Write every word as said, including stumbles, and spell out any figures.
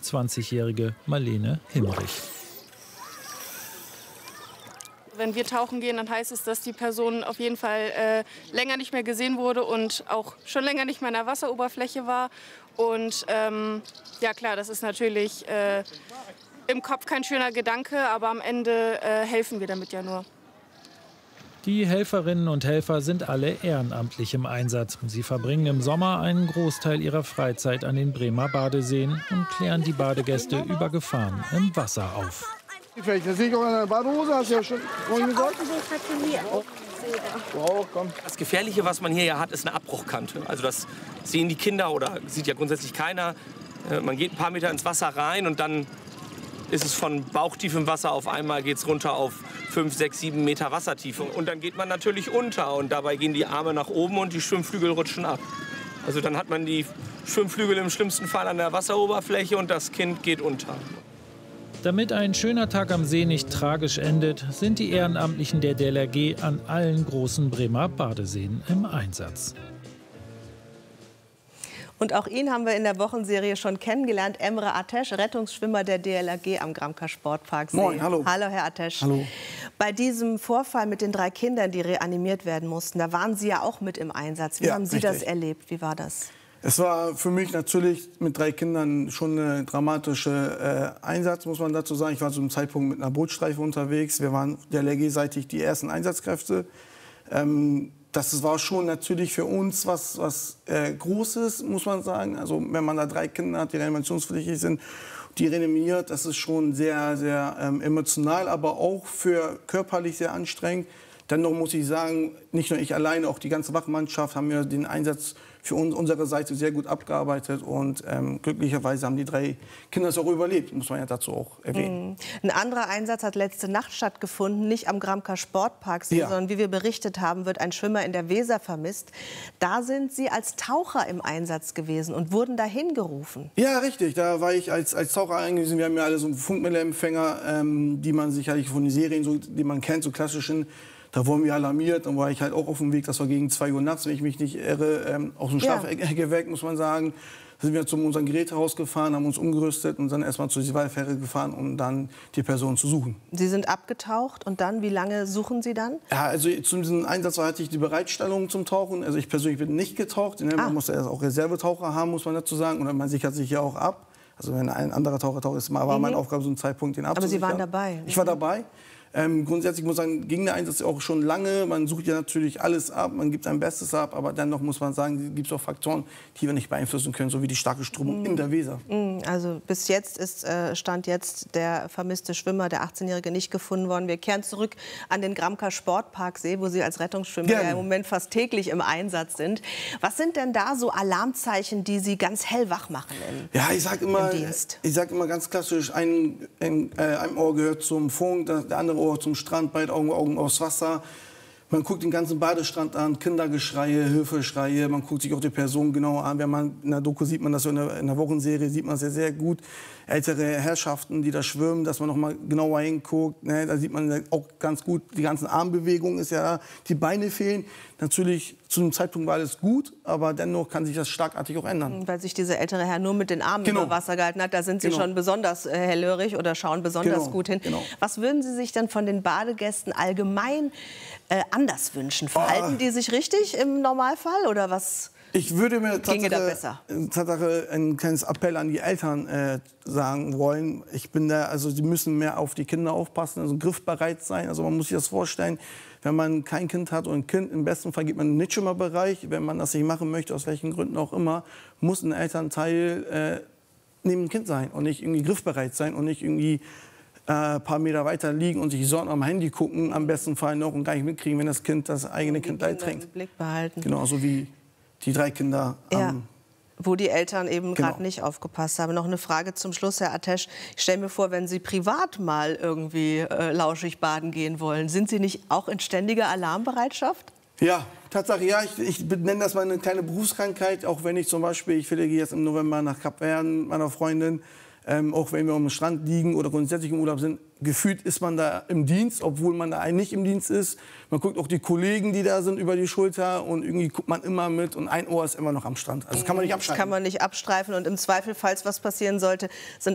zwanzigjährige Marlene Himmerich. Wenn wir tauchen gehen, dann heißt es, dass die Person auf jeden Fall äh, länger nicht mehr gesehen wurde und auch schon länger nicht mehr an der Wasseroberfläche war. Und ähm, ja klar, das ist natürlich äh, im Kopf kein schöner Gedanke, aber am Ende äh, helfen wir damit ja nur. Die Helferinnen und Helfer sind alle ehrenamtlich im Einsatz. Sie verbringen im Sommer einen Großteil ihrer Freizeit an den Bremer Badeseen und klären die Badegäste über Gefahren im Wasser auf. Das sehe ich auch an der Badehose, hast du ja schon vorhin gesagt. Das Gefährliche, was man hier ja hat, ist eine Abbruchkante. Also das sehen die Kinder oder sieht ja grundsätzlich keiner. Man geht ein paar Meter ins Wasser rein und dann ist es von bauchtiefem Wasser auf einmal geht's runter auf fünf, sechs, sieben Meter Wassertiefe. Und dann geht man natürlich unter und dabei gehen die Arme nach oben und die Schwimmflügel rutschen ab. Also dann hat man die Schwimmflügel im schlimmsten Fall an der Wasseroberfläche und das Kind geht unter. Damit ein schöner Tag am See nicht tragisch endet, sind die Ehrenamtlichen der D L R G an allen großen Bremer Badeseen im Einsatz. Und auch ihn haben wir in der Wochenserie schon kennengelernt. Emre Ateş, Rettungsschwimmer der D L R G am Gramka Sportpark See. Moin, hallo. Hallo, Herr Ateş. Hallo. Bei diesem Vorfall mit den drei Kindern, die reanimiert werden mussten, da waren Sie ja auch mit im Einsatz. Wie Ja, haben Sie richtig. das erlebt? Wie war das? Es war für mich natürlich mit drei Kindern schon eine dramatische äh, Einsatz, muss man dazu sagen. Ich war zu einem Zeitpunkt mit einer Bootstreife unterwegs. Wir waren D L R G-seitig die ersten Einsatzkräfte. Ähm, das war schon natürlich für uns was, was äh, Großes, muss man sagen. Also wenn man da drei Kinder hat, die reanimationspflichtig sind, die reanimiert, das ist schon sehr, sehr ähm, emotional, aber auch für körperlich sehr anstrengend. Dennoch muss ich sagen, nicht nur ich alleine, auch die ganze Wachmannschaft haben wir den Einsatz für uns, unsere Seite sehr gut abgearbeitet. Und ähm, glücklicherweise haben die drei Kinder es auch überlebt, muss man ja dazu auch erwähnen. Mhm. Ein anderer Einsatz hat letzte Nacht stattgefunden, nicht am Gramka Sportpark, ja. sondern wie wir berichtet haben, wird ein Schwimmer in der Weser vermisst. Da sind Sie als Taucher im Einsatz gewesen und wurden dahin gerufen. Ja, richtig. Da war ich als, als Taucher eingewiesen. Wir haben ja alle so Funkmeldeempfänger, ähm, die man sicherlich von den Serien, so, die man kennt, so klassischen. Da wurden wir alarmiert, dann war ich halt auch auf dem Weg, das war gegen zwei Uhr nachts, wenn ich mich nicht irre, ähm, aus dem Schlafecke weg, muss man sagen. Da sind wir zu unserem Gerätehaus gefahren, haben uns umgerüstet und dann erstmal zur Seewallfähre gefahren, um dann die Person zu suchen. Sie sind abgetaucht und dann, wie lange suchen Sie dann? Ja, also zu diesem Einsatz hatte ich die Bereitstellung zum Tauchen. Also ich persönlich bin nicht getaucht, man ah. muss ja auch Reservetaucher haben, muss man dazu sagen, und man sichert sich ja auch ab. Also wenn ein anderer Taucher taucht, ist war mhm. meine Aufgabe, so einen Zeitpunkt den abzusichern. Aber Sie waren dabei? Ich war dabei. Ähm, grundsätzlich muss man sagen, ging der Einsatz auch schon lange. Man sucht ja natürlich alles ab, man gibt sein Bestes ab. Aber dennoch muss man sagen, gibt es auch Faktoren, die wir nicht beeinflussen können, so wie die starke Strömung mm. in der Weser. Mm, also bis jetzt ist, äh, stand jetzt der vermisste Schwimmer, der achtzehnjährige, nicht gefunden worden. Wir kehren zurück an den Gramka Sportparksee, wo Sie als Rettungsschwimmer ja im Moment fast täglich im Einsatz sind. Was sind denn da so Alarmzeichen, die Sie ganz hellwach machen im, ja, ich sag immer, im Dienst? Ich sage immer ganz klassisch, ein, ein, äh, ein Ohr gehört zum Funk, der andere Ohr zum Strand, beide Augen, Augen aufs Wasser. Man guckt den ganzen Badestrand an, Kindergeschreie, Hilfeschreie. Man guckt sich auch die Person genau an. Wenn man in der Doku sieht man das, in der, in der Wochenserie sieht man sehr, sehr gut. Ältere Herrschaften, die da schwimmen, dass man noch mal genauer hinguckt. Ne? Da sieht man auch ganz gut, die ganzen Armbewegungen ist ja, die Beine fehlen. Natürlich, zu einem Zeitpunkt war alles gut, aber dennoch kann sich das schlagartig auch ändern. Weil sich dieser ältere Herr nur mit den Armen genau. über Wasser gehalten hat, da sind Sie genau. schon besonders äh, hellhörig oder schauen besonders genau. gut hin. Genau. Was würden Sie sich denn von den Badegästen allgemein äh, anders wünschen? Verhalten oh. die sich richtig im Normalfall oder was? Ich würde mir Ginge da besser? Tatsache ein kleines Appell an die Eltern äh, sagen wollen. Ich bin da, also sie müssen mehr auf die Kinder aufpassen, also griffbereit sein. Also man muss sich das vorstellen, wenn man kein Kind hat und ein Kind, im besten Fall geht man in den Nichtschwimmerbereich. Wenn man das nicht machen möchte, aus welchen Gründen auch immer, muss ein Elternteil äh, neben dem Kind sein und nicht irgendwie griffbereit sein und nicht irgendwie ein äh, paar Meter weiter liegen und sich Sorgen am Handy gucken, am besten Fall noch und gar nicht mitkriegen, wenn das Kind das eigene Kind leid trinkt. Im Blick behalten. Genau, so wie die drei Kinder ja. am wo die Eltern eben genau. gerade nicht aufgepasst haben. Noch eine Frage zum Schluss, Herr Ateş. Ich stelle mir vor, wenn Sie privat mal irgendwie äh, lauschig baden gehen wollen, sind Sie nicht auch in ständiger Alarmbereitschaft? Ja, Tatsache, ja. Ich, ich nenne das mal eine kleine Berufskrankheit. Auch wenn ich zum Beispiel, ich fliege jetzt im November nach Kapverden mit meiner Freundin, ähm, auch wenn wir am Strand liegen oder grundsätzlich im Urlaub sind, gefühlt ist man da im Dienst, obwohl man da eigentlich nicht im Dienst ist. Man guckt auch die Kollegen, die da sind, über die Schulter und irgendwie guckt man immer mit und ein Ohr ist immer noch am Strand. Also das kann man nicht abstreifen. Das kann man nicht abstreifen und im Zweifel, falls was passieren sollte, sind